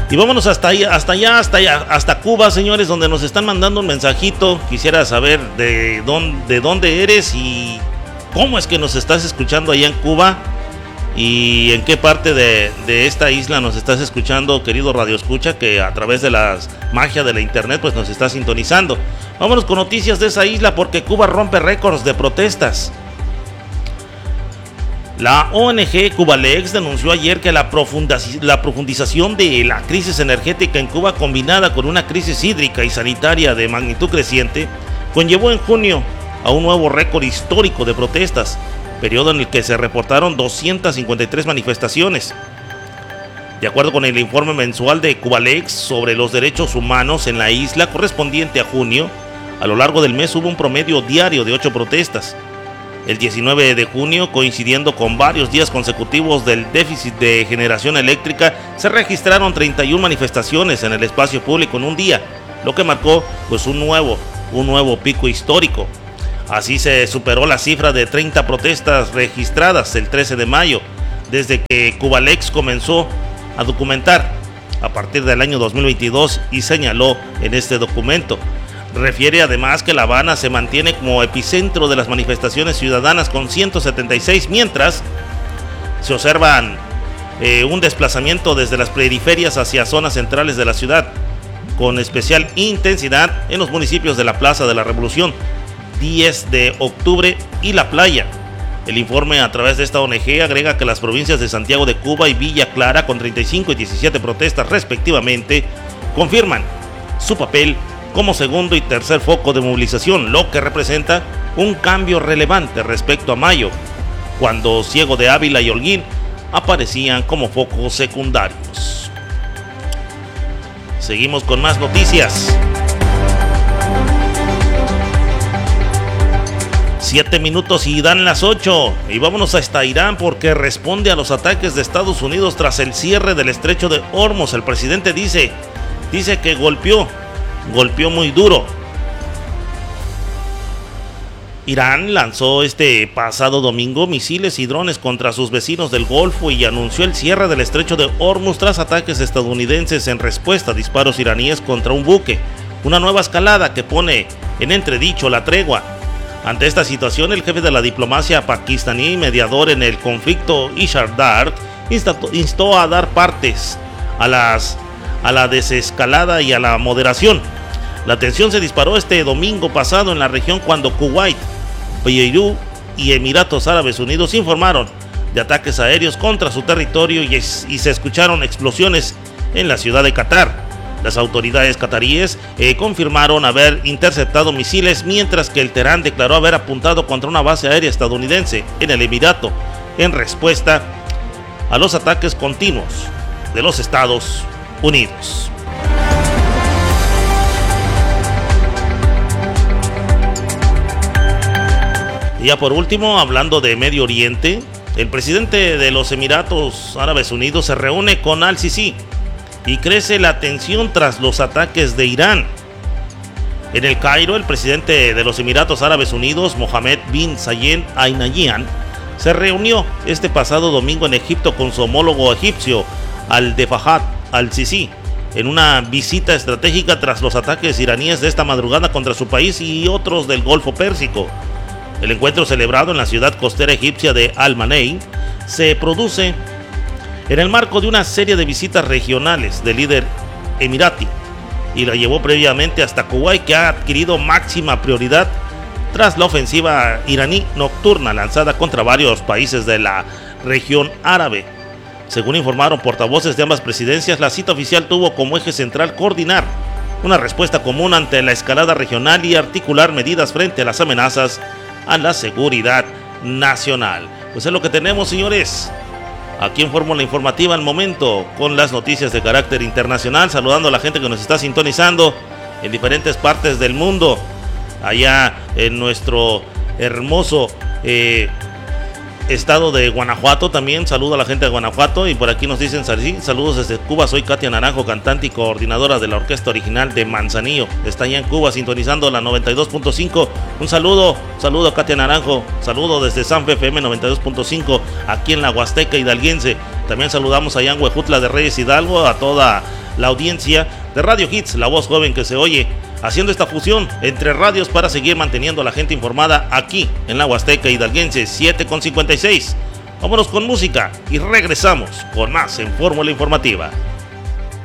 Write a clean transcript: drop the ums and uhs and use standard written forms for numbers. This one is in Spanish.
Y vámonos hasta allá, hasta Cuba, señores, donde nos están mandando un mensajito. Quisiera saber de dónde eres y cómo es que nos estás escuchando allá en Cuba y en qué parte de esta isla nos estás escuchando, querido Radio Escucha, que a través de la magia de la internet pues nos está sintonizando. Vámonos con noticias de esa isla porque Cuba rompe récords de protestas. La ONG Cubalex denunció ayer que la profundización de la crisis energética en Cuba, combinada con una crisis hídrica y sanitaria de magnitud creciente, conllevó en junio a un nuevo récord histórico de protestas, periodo en el que se reportaron 253 manifestaciones. De acuerdo con el informe mensual de Cubalex sobre los derechos humanos en la isla correspondiente a junio, a lo largo del mes hubo un promedio diario de 8 protestas. El 19 de junio, coincidiendo con varios días consecutivos del déficit de generación eléctrica, se registraron 31 manifestaciones en el espacio público en un día, lo que marcó pues un nuevo pico histórico. Así se superó la cifra de 30 protestas registradas el 13 de mayo, desde que Cubalex comenzó a documentar a partir del año 2022 y señaló en este documento. Refiere además que La Habana se mantiene como epicentro de las manifestaciones ciudadanas con 176, mientras se observan un desplazamiento desde las periferias hacia zonas centrales de la ciudad, con especial intensidad en los municipios de la Plaza de la Revolución, 10 de octubre y La Playa. El informe a través de esta ONG agrega que las provincias de Santiago de Cuba y Villa Clara, con 35 y 17 protestas respectivamente, confirman su papel como segundo y tercer foco de movilización, lo que representa un cambio relevante respecto a mayo, cuando Ciego de Ávila y Holguín aparecían como focos secundarios. Seguimos con más noticias. 7 minutos y dan las 8, y vámonos hasta Irán porque responde a los ataques de Estados Unidos tras el cierre del estrecho de Hormuz. El presidente dice que golpeó muy duro. Irán lanzó este pasado domingo misiles y drones contra sus vecinos del Golfo y anunció el cierre del estrecho de Hormuz tras ataques estadounidenses en respuesta a disparos iraníes contra un buque, una nueva escalada que pone en entredicho la tregua. Ante esta situación, el jefe de la diplomacia pakistaní, mediador en el conflicto, Ishar Dar, instó a dar partes a la desescalada y a la moderación. La tensión se disparó este domingo pasado en la región cuando Kuwait, Beirut y Emiratos Árabes Unidos informaron de ataques aéreos contra su territorio y se escucharon explosiones en la ciudad de Qatar. Las autoridades cataríes confirmaron haber interceptado misiles, mientras que el Teherán declaró haber apuntado contra una base aérea estadounidense en el Emirato en respuesta a los ataques continuos de los Estados Unidos. Y ya por último, hablando de Medio Oriente, el presidente de los Emiratos Árabes Unidos se reúne con Al-Sisi y crece la tensión tras los ataques de Irán. En el Cairo, el presidente de los Emiratos Árabes Unidos, Mohammed bin Zayed Al Nahyan, se reunió este pasado domingo en Egipto con su homólogo egipcio, Al-Fahad Al-Sisi, en una visita estratégica tras los ataques iraníes de esta madrugada contra su país y otros del Golfo Pérsico. El encuentro, celebrado en la ciudad costera egipcia de Al-Manein, se produce en el marco de una serie de visitas regionales del líder emirati y la llevó previamente hasta Kuwait, que ha adquirido máxima prioridad tras la ofensiva iraní nocturna lanzada contra varios países de la región árabe. Según informaron portavoces de ambas presidencias, la cita oficial tuvo como eje central coordinar una respuesta común ante la escalada regional y articular medidas frente a las amenazas a la seguridad nacional. Pues es lo que tenemos, señores, aquí en Fórmula Informativa al momento, con las noticias de carácter internacional, saludando a la gente que nos está sintonizando en diferentes partes del mundo, allá en nuestro hermoso estado de Guanajuato. También saludo a la gente de Guanajuato, y por aquí nos dicen saludos desde Cuba. Soy Katia Naranjo, cantante y coordinadora de la orquesta original de Manzanillo. Está allá en Cuba sintonizando la 92.5. Un saludo a Katia Naranjo. Saludo desde San FM 92.5 aquí en la Huasteca hidalguense. También saludamos allá en Huejutla de Reyes Hidalgo a toda la audiencia de Radio Hits, la voz joven que se oye, haciendo esta fusión entre radios para seguir manteniendo a la gente informada aquí en la Huasteca Hidalguense. 7:56. Vámonos con música y regresamos con más en Fórmula Informativa.